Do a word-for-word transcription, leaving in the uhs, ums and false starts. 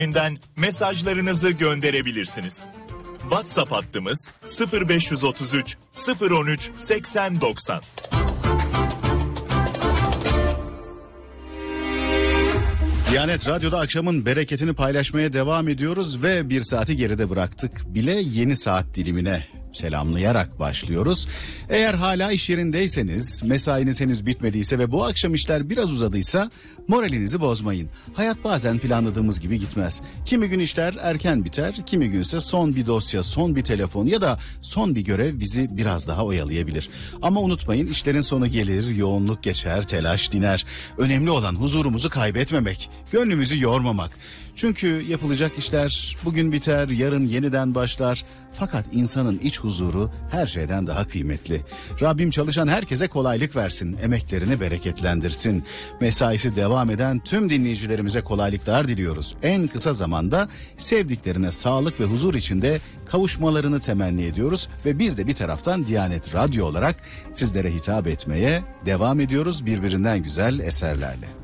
mesajlarınızı gönderebilirsiniz. WhatsApp hattımız sıfır beş otuz üç sıfır on üç seksen doksan. Diyanet Radyo'da akşamın bereketini paylaşmaya devam ediyoruz ve bir saati geride bıraktık bile, yeni saat dilimine selamlayarak başlıyoruz. Eğer hala iş yerindeyseniz, mesainiz henüz bitmediyse ve bu akşam işler biraz uzadıysa moralinizi bozmayın. Hayat bazen planladığımız gibi gitmez. Kimi gün işler erken biter, kimi günse son bir dosya, son bir telefon ya da son bir görev bizi biraz daha oyalayabilir. Ama unutmayın, işlerin sonu gelir, yoğunluk geçer, telaş diner. Önemli olan huzurumuzu kaybetmemek, gönlümüzü yormamak. Çünkü yapılacak işler bugün biter, yarın yeniden başlar. Fakat insanın iç huzuru her şeyden daha kıymetli. Rabbim çalışan herkese kolaylık versin, emeklerini bereketlendirsin. Mesaisi devam eden tüm dinleyicilerimize kolaylıklar diliyoruz. En kısa zamanda sevdiklerine sağlık ve huzur içinde kavuşmalarını temenni ediyoruz. Ve biz de bir taraftan Diyanet Radyo olarak sizlere hitap etmeye devam ediyoruz birbirinden güzel eserlerle.